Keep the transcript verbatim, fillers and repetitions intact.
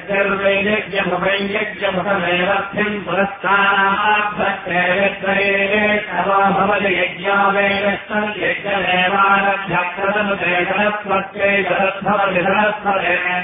यज्ञमुपैयज्ञमुपैयज्ञमुपमेवर्थ्यम् पुरस्ताराभ्यक्षेत्रे यज्ञावेन यज्ञमेवारभ्यक्षरमुते सरस्वत्यै सरस्वति सरस्वते